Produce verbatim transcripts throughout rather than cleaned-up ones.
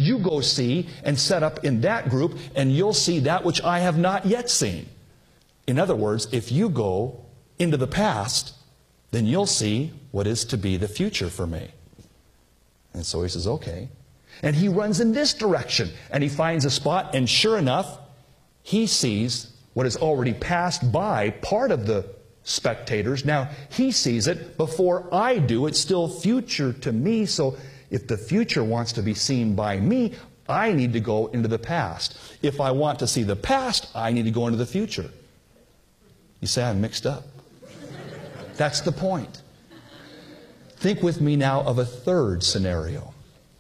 you go see and set up in that group, and you'll see that which I have not yet seen. In other words, if you go into the past, then you'll see what is to be the future for me. And so he says, okay. And he runs in this direction, and he finds a spot, and sure enough, he sees what has already passed by part of the spectators. Now, he sees it before I do. It's still future to me, so if the future wants to be seen by me, I need to go into the past. If I want to see the past, I need to go into the future. You say I'm mixed up. That's the point. Think with me now of a third scenario.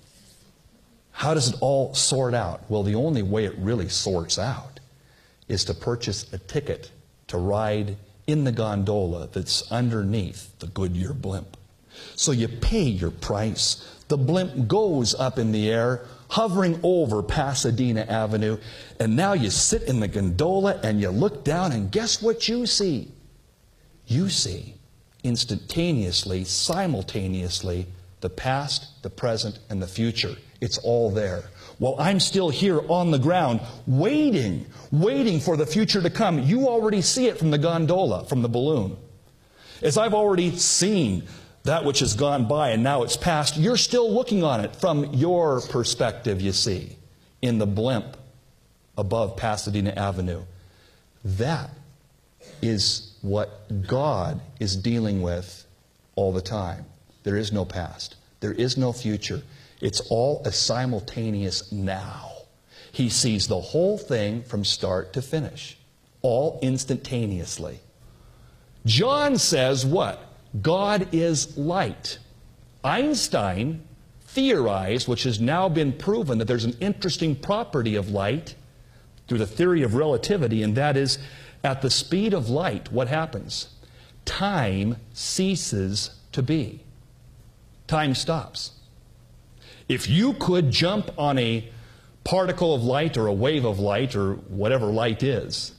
How does it all sort out? Well, the only way it really sorts out is to purchase a ticket to ride in the gondola that's underneath the Goodyear blimp. So you pay your price. The blimp goes up in the air, hovering over Pasadena Avenue, and now you sit in the gondola and you look down, and guess what you see? You see instantaneously, simultaneously, the past, the present, and the future. It's all there. While I'm still here on the ground, waiting, waiting for the future to come, you already see it from the gondola, from the balloon. As I've already seen that which has gone by and now it's past, you're still looking on it from your perspective, you see, in the blimp above Pasadena Avenue. That is what God is dealing with all the time. There is no past. There is no future. It's all a simultaneous now. He sees the whole thing from start to finish, all instantaneously. John says what? God is light. Einstein theorized, which has now been proven, that there's an interesting property of light through the theory of relativity, and that is, at the speed of light, what happens? Time ceases to be. Time stops. If you could jump on a particle of light or a wave of light or whatever light is,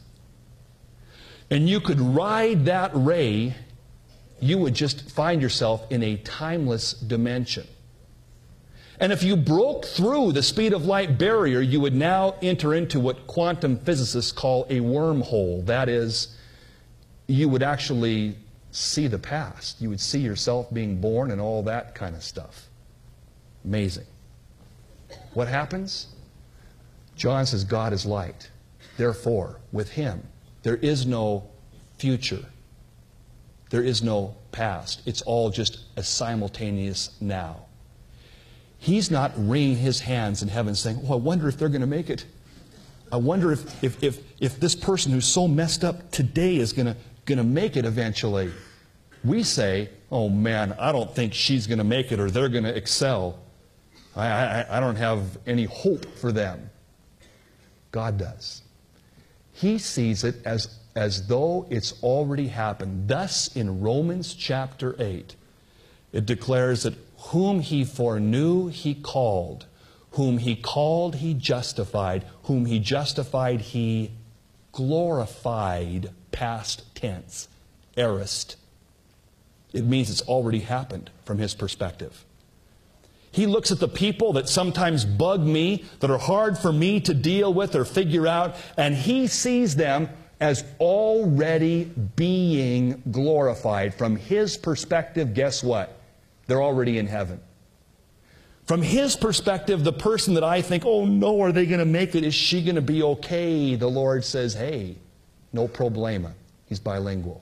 and you could ride that ray, you would just find yourself in a timeless dimension. And if you broke through the speed of light barrier, you would now enter into what quantum physicists call a wormhole. That is, you would actually see the past. You would see yourself being born and all that kind of stuff. Amazing. What happens? John says God is light. Therefore, with Him, there is no future. There is no past. It's all just a simultaneous now. He's not wringing his hands in heaven saying, oh, I wonder if they're going to make it. I wonder if, if, if, if this person who's so messed up today is going to, going to make it eventually. We say, oh man, I don't think she's going to make it or they're going to excel. I, I, I don't have any hope for them. God does. He sees it as, as though it's already happened. Thus, in Romans chapter eight, it declares that whom He foreknew, He called. Whom He called, He justified. Whom He justified, He glorified. Past tense. Aorist. It means it's already happened from His perspective. He looks at the people that sometimes bug me, that are hard for me to deal with or figure out, and He sees them as already being glorified. From His perspective, guess what? They're already in heaven. From His perspective, the person that I think, oh no, are they going to make it? Is she going to be okay? The Lord says, hey, no problema. He's bilingual.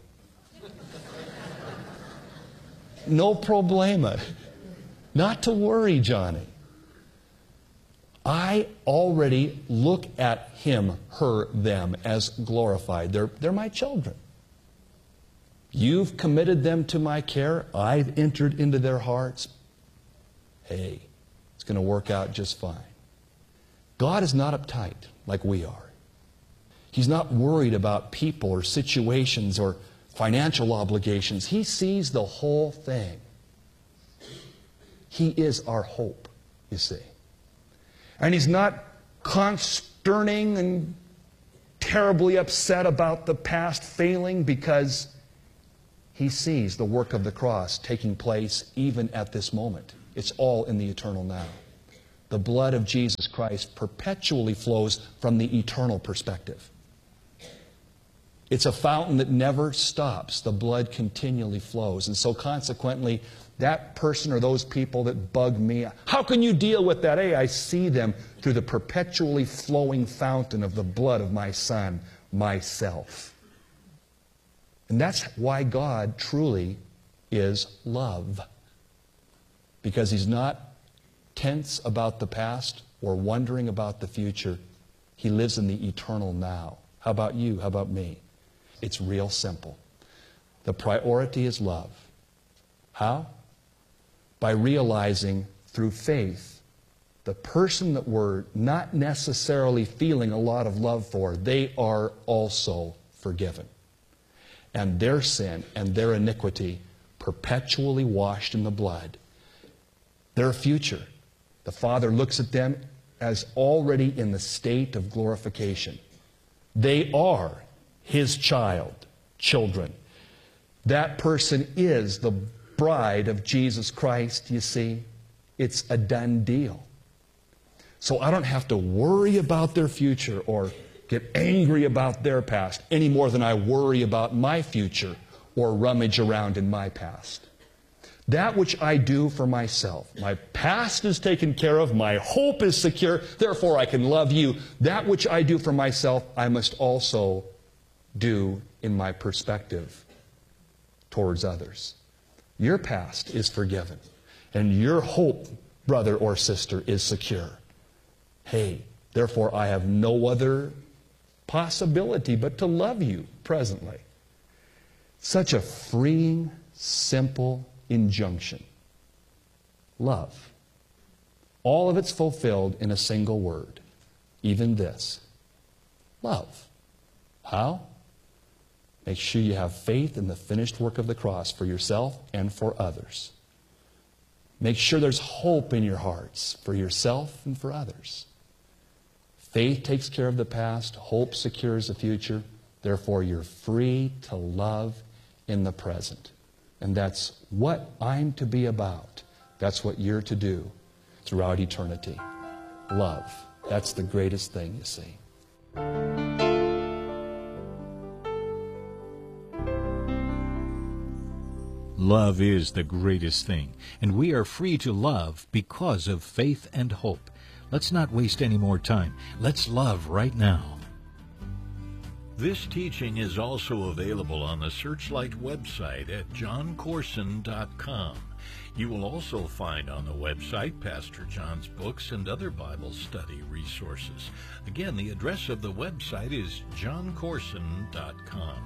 No problema. Not to worry, Johnny. I already look at him, her, them as glorified. They're, they're my children. You've committed them to my care. I've entered into their hearts. Hey, it's going to work out just fine. God is not uptight like we are. He's not worried about people or situations or financial obligations. He sees the whole thing. He is our hope, you see. And He's not consterning and terribly upset about the past failing, because He sees the work of the cross taking place even at this moment. It's all in the eternal now. the blood of Jesus Christ perpetually flows from the eternal perspective. It's a fountain that never stops. The blood continually flows. And so consequently, that person or those people that bug me, how can you deal with that? Hey, I see them through the perpetually flowing fountain of the blood of my Son, myself. And that's why God truly is love. Because He's not tense about the past or wondering about the future. He lives in the eternal now. How about you? How about me? It's real simple. The priority is love. How? By realizing through faith, the person that we're not necessarily feeling a lot of love for, they are also forgiven. And their sin and their iniquity perpetually washed in the blood. Their future, the Father looks at them as already in the state of glorification. They are His child, children. That person is the bride of Jesus Christ, you see. It's a done deal. So I don't have to worry about their future or get angry about their past any more than I worry about my future or rummage around in my past. That which I do for myself, my past is taken care of, my hope is secure, therefore I can love you. That which I do for myself, I must also do in my perspective towards others. Your past is forgiven, and your hope, brother or sister, is secure. Hey, therefore I have no other possibility but to love you presently. Such a freeing, simple injunction. Love. All of it's fulfilled in a single word. Even this. Love. How? Make sure you have faith in the finished work of the cross for yourself and for others. Make sure there's hope in your hearts for yourself and for others. Faith takes care of the past. Hope secures the future. Therefore, you're free to love in the present. And that's what I'm to be about. That's what you're to do throughout eternity. Love. That's the greatest thing, you see. Love is the greatest thing, and we are free to love because of faith and hope. Let's not waste any more time. Let's love right now. This teaching is also available on the Searchlight website at john corson dot com. You will also find on the website Pastor John's books and other Bible study resources. Again, the address of the website is john corson dot com.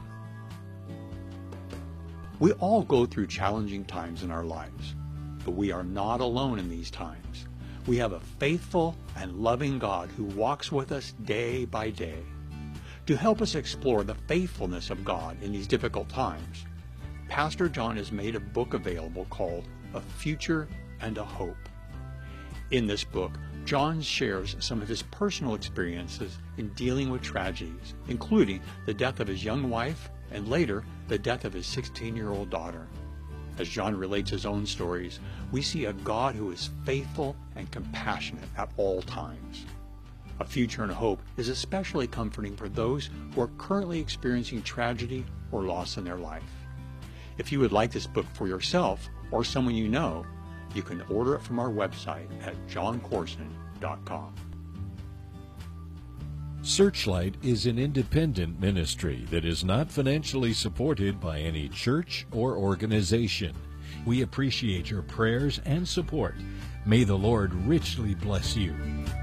We all go through challenging times in our lives, but we are not alone in these times. We have a faithful and loving God who walks with us day by day. To help us explore the faithfulness of God in these difficult times, Pastor John has made a book available called A Future and a Hope. In this book, John shares some of his personal experiences in dealing with tragedies, including the death of his young wife and later the death of his sixteen-year-old daughter. As John relates his own stories, we see a God who is faithful and compassionate at all times. A Future and a Hope is especially comforting for those who are currently experiencing tragedy or loss in their life. If you would like this book for yourself or someone you know, you can order it from our website at john corson dot com. Searchlight is an independent ministry that is not financially supported by any church or organization. We appreciate your prayers and support. May the Lord richly bless you.